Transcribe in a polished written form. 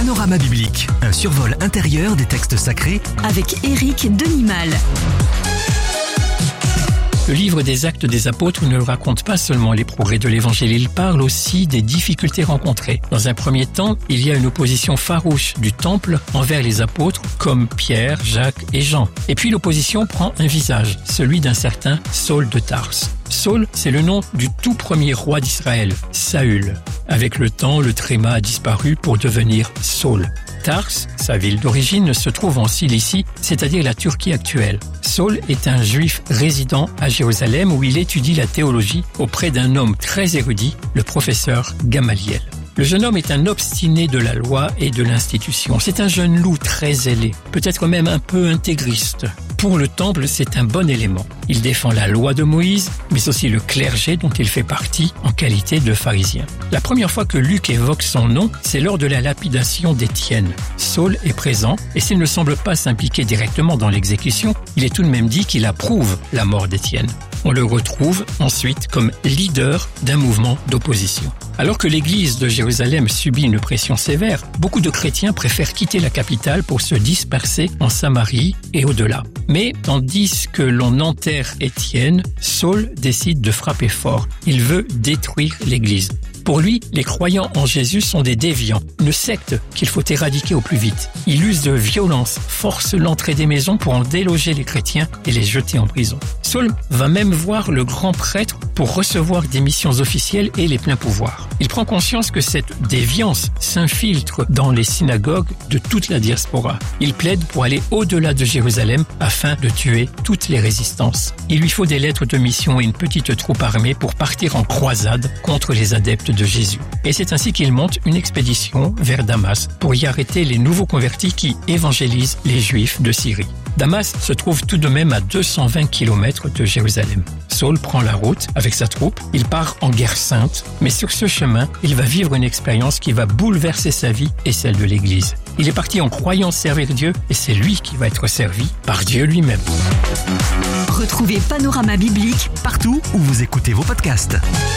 Panorama biblique, un survol intérieur des textes sacrés avec Éric Denimal. Le livre des Actes des Apôtres ne raconte pas seulement les progrès de l'Évangile, il parle aussi des difficultés rencontrées. Dans un premier temps, il y a une opposition farouche du temple envers les apôtres comme Pierre, Jacques et Jean. Et puis l'opposition prend un visage, celui d'un certain Saul de Tarse. Saul, c'est le nom du tout premier roi d'Israël, Saül. Avec le temps, le tréma a disparu pour devenir Saul. Tarse, sa ville d'origine, se trouve en Cilicie, c'est-à-dire la Turquie actuelle. Saul est un juif résident à Jérusalem où il étudie la théologie auprès d'un homme très érudit, le professeur Gamaliel. Le jeune homme est un obstiné de la loi et de l'institution. C'est un jeune loup très zélé, peut-être même un peu intégriste. Pour le temple, c'est un bon élément. Il défend la loi de Moïse, mais aussi le clergé dont il fait partie en qualité de pharisien. La première fois que Luc évoque son nom, c'est lors de la lapidation d'Étienne. Saul est présent, et s'il ne semble pas s'impliquer directement dans l'exécution, il est tout de même dit qu'il approuve la mort d'Étienne. On le retrouve ensuite comme leader d'un mouvement d'opposition. Alors que l'église de Jérusalem subit une pression sévère, beaucoup de chrétiens préfèrent quitter la capitale pour se disperser en Samarie et au-delà. Mais tandis que l'on enterre Étienne, Saul décide de frapper fort. Il veut détruire l'église. Pour lui, les croyants en Jésus sont des déviants, une secte qu'il faut éradiquer au plus vite. Il use de violence, force l'entrée des maisons pour en déloger les chrétiens et les jeter en prison. Saul va même voir le grand prêtre pour recevoir des missions officielles et les pleins pouvoirs. Il prend conscience que cette déviance s'infiltre dans les synagogues de toute la diaspora. Il plaide pour aller au-delà de Jérusalem afin de tuer toutes les résistances. Il lui faut des lettres de mission et une petite troupe armée pour partir en croisade contre les adeptes de Jésus. Et c'est ainsi qu'il monte une expédition vers Damas pour y arrêter les nouveaux convertis qui évangélisent les Juifs de Syrie. Damas se trouve tout de même à 220 km de Jérusalem. Saul prend la route avec sa troupe, il part en guerre sainte, mais sur ce chemin, il va vivre une expérience qui va bouleverser sa vie et celle de l'Église. Il est parti en croyant servir Dieu et c'est lui qui va être servi par Dieu lui-même. Retrouvez Panorama biblique partout où vous écoutez vos podcasts.